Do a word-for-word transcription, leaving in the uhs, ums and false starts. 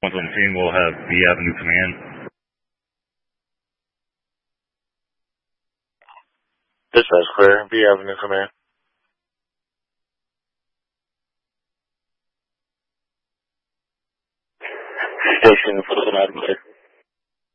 one seventeen will have B Avenue Command. Dispatch clear, B Avenue Command. Station for the